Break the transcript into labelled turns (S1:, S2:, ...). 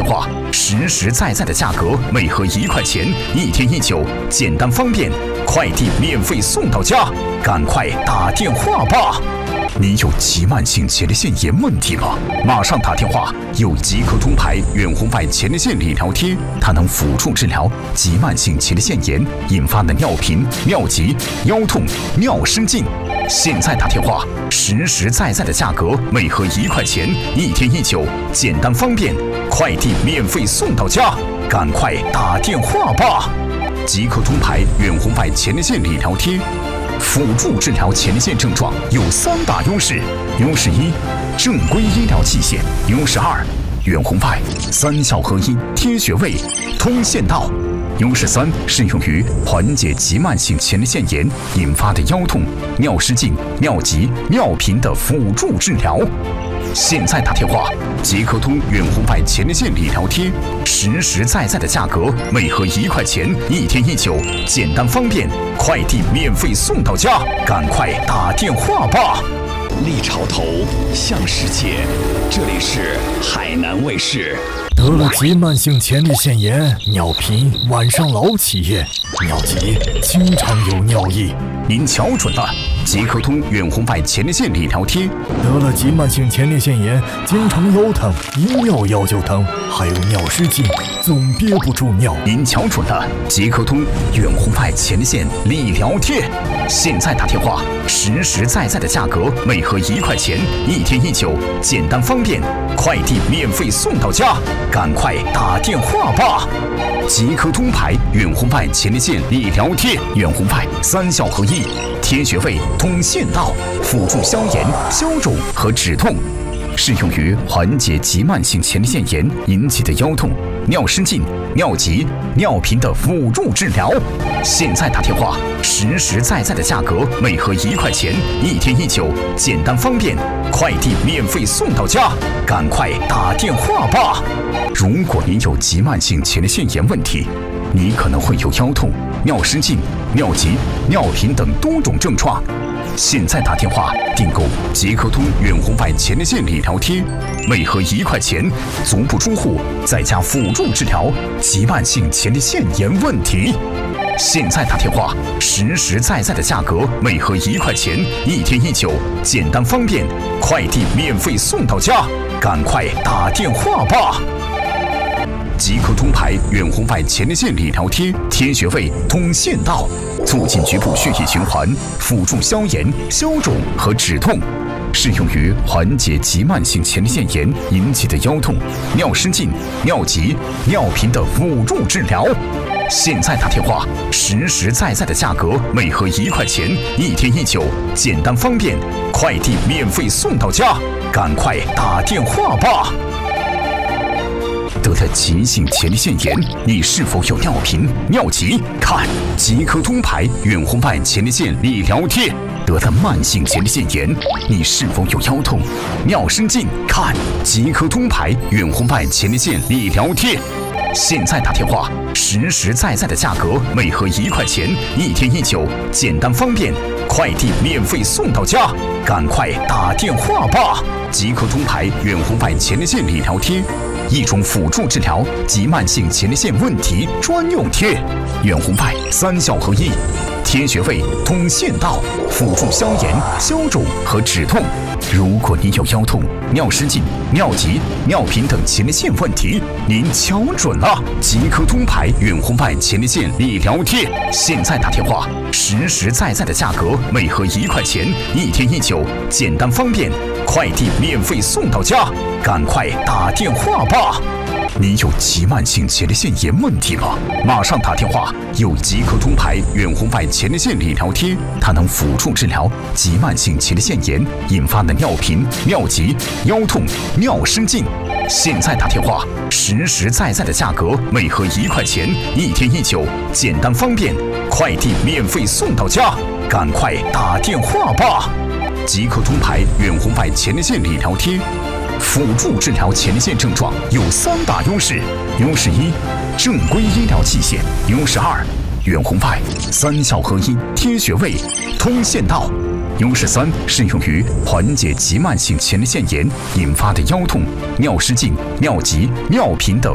S1: 话，实实在在的价格，每盒1块钱，1天1酒，简单方便，快递免费送到家，赶快打电话吧！你有急慢性前列腺炎问题吗？马上打电话，有即刻通牌远红外前列腺理疗贴，它能辅助治疗急慢性前列腺炎引发的尿频、尿急、腰痛、尿失禁。现在打电话，实实在在的价格，每盒1块钱，1天1酒，简单方便，快递免费送到家，赶快打电话吧！即刻通牌远红外前列腺理疗贴。辅助治疗前列腺症状有3大优势：优势1，正规医疗器械；优势2，远红外3效合一，贴穴位，通线道；优势3，适用于缓解急慢性前列腺炎引发的腰痛、尿失禁、尿急、尿频的辅助治疗。现在打电话，即刻通远红外前列腺理疗贴，实实在在的价格，每盒1块钱，1天1酒，简单方便，快递免费送到家，赶快打电话吧！
S2: 立潮头，向世界，这里是海南卫视。
S3: 得了急慢性前列腺炎，尿频，晚上老起夜，尿急，经常有尿意。
S1: 您瞧准了，即刻通远红外前列腺理疗贴。
S3: 得了急慢性前列腺炎，经常腰疼，一尿腰就疼，还有尿失禁，总憋不住尿。
S1: 您瞧准了，即刻通远红外前列腺理疗贴。现在打电话，实实在在的价格，每盒1块钱，1天1酒，简单方便，快递免费送到家，赶快打电话吧！即刻通牌远红外前列腺理疗贴，远红外3效合一，贴穴位，通线道，辅助消炎、消肿和止痛，适用于缓解急慢性前列腺炎引起的腰痛、尿失禁、尿急、尿频的辅助治疗。现在打电话，实实在在的价格，每盒1块钱，1天1酒，简单方便，快递免费送到家，赶快打电话吧！如果您有急慢性前列腺炎问题，你可能会有腰痛、尿失禁、尿急、尿频等多种症状。现在打电话订购即刻通远红外前列腺理疗贴，每盒1块钱，足不出户，在家辅助治疗急慢性前列腺炎问题。现在打电话，实实在在的价格，每盒1块钱，1天1酒，简单方便，快递免费送到家，赶快打电话吧！即刻通牌远红外前列腺理疗贴，贴穴位，通线道，促进局部血液循环，辅助消炎、消肿和止痛，适用于缓解急慢性前列腺炎引起的腰痛、尿失禁、尿急、尿频的辅助治疗。现在打电话，实实在在的价格，每盒1块钱，1天1酒，简单方便，快递免费送到家，赶快打电话吧！得了急性前列腺炎，你是否有尿频、尿急？看即刻通牌远红外前列腺理疗贴。得了慢性前列腺炎，你是否有腰痛、尿失禁？看即刻通牌远红外前列腺理疗贴。现在打电话，实实在在的价格，每盒1块钱，1天1酒，简单方便，快递免费送到家，赶快打电话吧！即刻通牌远红外前列腺理疗贴，一种辅助治疗急慢性前列腺问题专用贴，远红外3效合一，贴穴位，通线道，辅助消炎、消肿和止痛。如果你有腰痛、尿失禁、尿急、尿频等前列腺问题，您瞧准了，即刻通牌远红外前列腺理疗贴。现在打电话，实实在在的价格，每盒1块钱，1天1酒，简单方便，快递免费送到家，赶快打电话吧！你有急慢性前列腺炎问题吗？马上打电话，有即刻通牌远红外前列腺理疗贴，它能辅助治疗急慢性前列腺炎引发的尿频、尿急、腰痛、尿失禁。现在打电话，实实在在的价格，每盒1块钱，1天1酒，简单方便，快递免费送到家，赶快打电话吧！即刻通牌远红外前列腺理疗贴。辅助治疗前列腺症状有3大优势：优势1，正规医疗器械；优势2，远红外3效合一，贴穴位，通线道；优势3，适用于缓解急慢性前列腺炎引发的腰痛、尿失禁、尿急、尿频的